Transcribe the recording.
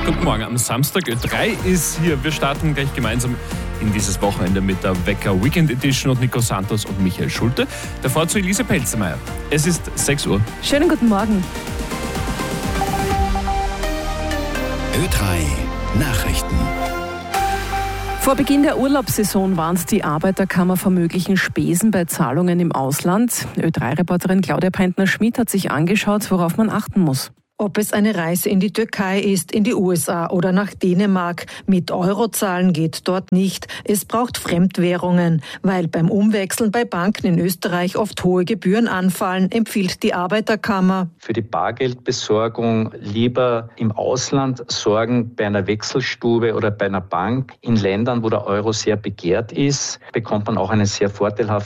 Guten Morgen am Samstag. Ö3 ist hier. Wir starten gleich gemeinsam in dieses Wochenende mit der Wecker Weekend Edition und Nico Santos und Michael Schulte. Davor zu Elise Pelzemeier. Es ist 6 Uhr. Schönen guten Morgen. Ö3 Nachrichten. Vor Beginn der Urlaubssaison warnt die Arbeiterkammer vor möglichen Spesen bei Zahlungen im Ausland. Ö3-Reporterin Claudia Brentner-Schmidt hat sich angeschaut, worauf man achten muss. Ob es eine Reise in die Türkei ist, in die USA oder nach Dänemark, mit Euro zahlen geht dort nicht. Es braucht Fremdwährungen. Weil beim Umwechseln bei Banken in Österreich oft hohe Gebühren anfallen, empfiehlt die Arbeiterkammer. Für die Bargeldbesorgung lieber im Ausland sorgen, bei einer Wechselstube oder bei einer Bank. In Ländern, wo der Euro sehr begehrt ist, bekommt man auch einen sehr vorteilhaften